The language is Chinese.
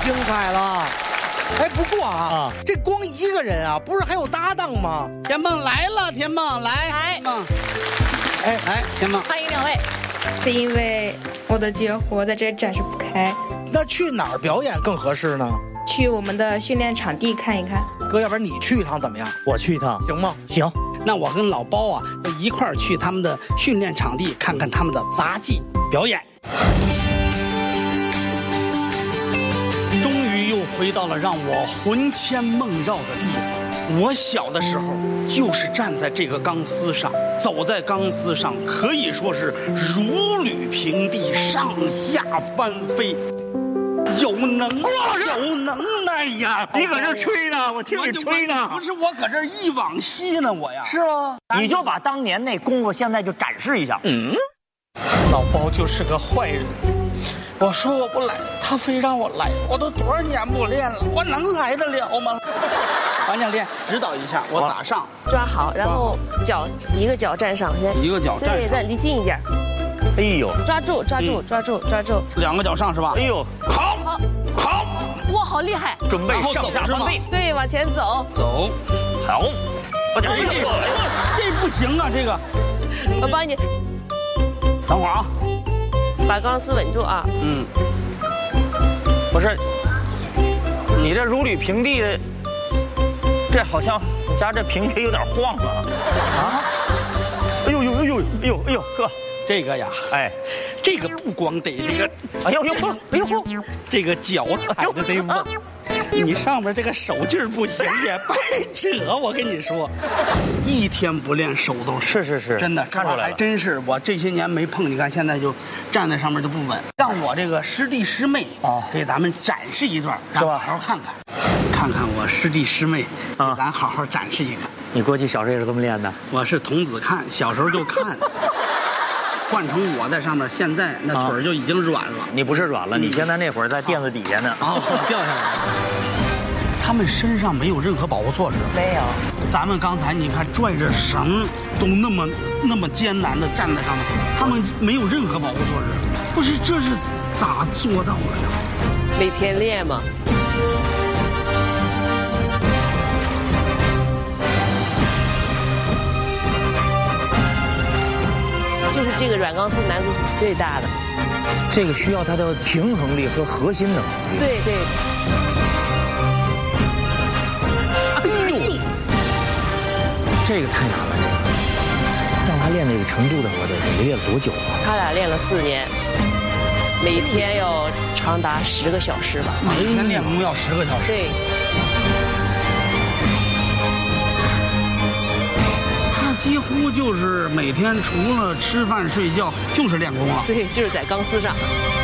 精彩了。哎，不过这光一个人啊，不是还有搭档吗？ 田梦来了，田梦来，梦，来，田梦， 欢迎两位。 是因为我的绝活在这展示不开， 那去哪儿表演更合适呢？ 去我们的训练场地看一看。 哥，要不然你去一趟怎么样？ 我去一趟行吗？ 行。 那我跟老包啊一块儿去他们的训练场地看看他们的杂技表演。终于又回到了让我魂牵梦绕的地方。我小的时候就是站在这个钢丝上，走在钢丝上，可以说是如履平地，上下翻飞。有能耐呀！ 你搁这吹呢，我听你吹呢。 不是我搁这一往昔呢，我呀。 是吗？你就把当年那功夫现在就展示一下。 老包就是个坏人。我说我不来，他非让我来。我都多少年不练了，我能来得了吗？王教练指导一下，我咋上？ 抓好，然后一个脚站上先， 一个脚站上， 对，再离近一点。 哎呦， 抓住， 两个脚上是吧？ 哎呦， 好， 哇，好厉害！ 准备上下翻倍， 对，往前走， 好， 这不行啊，这个， 我帮你， 等会儿啊， 把钢丝稳住啊。 不是，你这如履平地的，这好像家这平地有点晃啊！哎呦，哥。 这个呀，这个不光得这个，这个脚踩的得稳，你上面这个手劲儿不行也白扯。我跟你说，一天不练手都是， 真的看出来了， 还真是我这些年没碰，你看现在就站在上面就不稳。让我这个师弟师妹给咱们展示一段， 是吧？ 好好看看我师弟师妹，给咱好好展示一个。 你过去小时候也是这么练的？ 我是童子看，小时候就看。换成我在上面，现在那腿儿就已经软了。 你不是软了，你现在那会儿在垫子底下呢。 掉下来了。他们身上没有任何保护措施。 没有。 咱们刚才你看拽着绳，都那么艰难的站在上面，他们没有任何保护措施。不是，这是咋做到的呀？ 每天练嘛。就是这个软钢丝难度最大的， 这个需要它的平衡力和核心能力。 对。 哎呦，这个太难了，让他练这个程度的话，得练了多久啊？ 他俩练了4年，每天要长达10个小时吧。 每天练功要10个小时。 对。 几乎就是每天除了吃饭睡觉就是练功了。 对，就是在钢丝上。